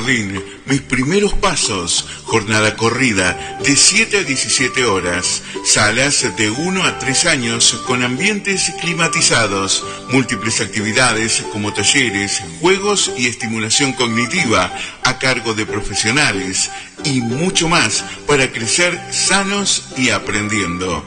jardín, mis primeros pasos, jornada corrida de 7 a 17 horas, salas de 1 a 3 años con ambientes climatizados, múltiples actividades como talleres, juegos y estimulación cognitiva a cargo de profesionales y mucho más para crecer sanos y aprendiendo.